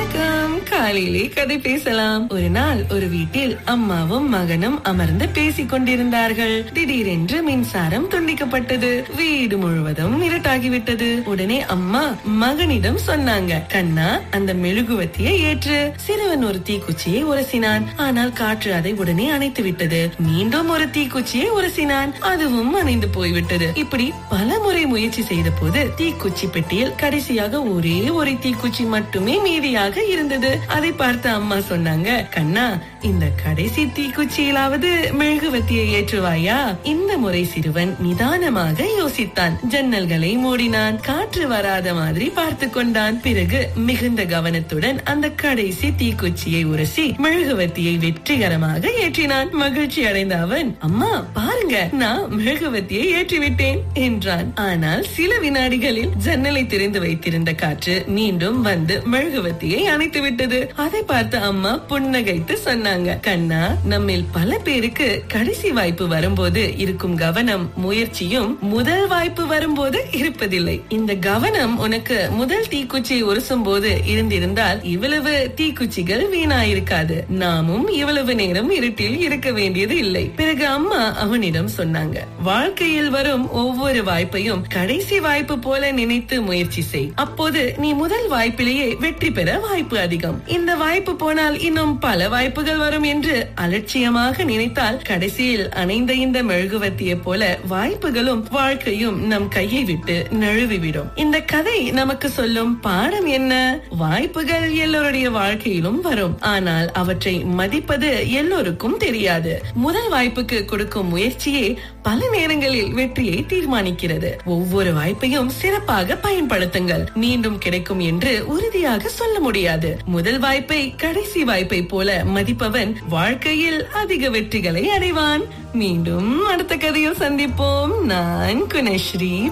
வணக்கம். காலையிலே கதை பேசலாம். ஒரு நாள் ஒரு வீட்டில் அம்மாவும் மகனும் அமர்ந்து பேசிக் கொண்டிருந்தார்கள். திடீரென்று மின்சாரம் துண்டிக்கப்பட்டது. வீடு முழுவதும் இருட்டாகிவிட்டது. உடனே அம்மா மகனிடம் சொன்னாங்க, கண்ணா, அந்த மெழுகுவத்தியை ஏற்று. சிறுவன் ஒரு தீக்குச்சியை உரசினான். ஆனால் காற்று அதை உடனே அணைத்து விட்டது. மீண்டும் ஒரு தீக்குச்சியை உரசினான். அதுவும் அணைந்து போய்விட்டது. இப்படி பல முறை முயற்சி செய்த போது தீக்குச்சி பெட்டியில் கடைசியாக ஒரே ஒரு தீக்குச்சி மட்டுமே மீதியாக இருந்தது. அதை பார்த்த அம்மா சொன்னாங்க, கண்ணா, இந்த கடைசி தீக்குச்சியிலாவது மெழுகுவத்தியை ஏற்றுவாயா? இந்த முறை சிறுவன் நிதானமாக யோசித்தான். ஜன்னல்களை மூடினான். காற்று வராத மாதிரி பார்த்து கொண்டான். பிறகு மிகுந்த கவனத்துடன் அந்த கடைசி தீக்குச்சியை உரசி மெழுகுவத்தியை வெற்றிகரமாக ஏற்றினான். மகிழ்ச்சி அடைந்த அவன், அம்மா பாருங்க, நான் மெழுகுவத்தியை ஏற்றிவிட்டேன் என்றான். ஆனால் சில வினாடிகளில் ஜன்னலை திறந்து வைத்திருந்த காற்று மீண்டும் வந்து மெழுகுவத்தியை அணைத்து விட்டது. அதை பார்த்த அம்மா புன்னகைத்து சொன்னாங்க, கண்ணா, நம்மில் பல பேருக்கு கடைசி வாய்ப்பு வரும்போது இருக்கும் கவனம் முயற்சியும் முதல் வாய்ப்பு வரும்போது இருப்பதில்லை. இந்த கவனம் உனக்கு முதல் தீக்குச்சியை உரசும் போது இருந்திருந்தால் இவ்வளவு தீக்குச்சிகள் வீணாயிருக்காது. நாமும் இவ்வளவு நேரம் இருட்டில் இருக்க வேண்டியது இல்லை. பிறகு அம்மா அவனிடம் சொன்னாங்க, வாழ்க்கையில் வரும் ஒவ்வொரு வாய்ப்பையும் கடைசி வாய்ப்பு போல நினைத்து முயற்சி செய். அப்போது நீ முதல் வாய்ப்பிலேயே வெற்றி பெற வாய்ப்பு அதிகம். இந்த வாய்ப்பு போனால் இன்னும் பல வாய்ப்புகள் வரும் என்று அலட்சியமாக நினைத்தால் கடைசியில் அணைந்த இந்த மெழுகுவத்தியை போல வாய்ப்புகளும் வாழ்க்கையும் நம் கையை விட்டு நழுவிவிடும். இந்த கதை நமக்கு சொல்லும் பாடம் என்ன? வாய்ப்புகள் எல்லோருடைய வாழ்க்கையிலும் வரும். ஆனால் அவற்றை மதிப்பது எல்லோருக்கும் தெரியாது. முதல் வாய்ப்புக்கு கொடுக்கும் முயற்சியே பல நேரங்களில் வெற்றியை தீர்மானிக்கிறது. ஒவ்வொரு வாய்ப்பையும் சிறப்பாக பயன்படுத்துங்கள். மீண்டும் கிடைக்கும் என்று உறுதியாக சொல்ல முடியாது. முதல் வாய்ப்பை கடைசி வாய்ப்பை போல மதிப்பவன் வாழ்க்கையில் அதிக வெற்றிகளை அடைவான். மீண்டும் அடுத்த கதையில் சந்திப்போம். நான் குணஸ்ரீ.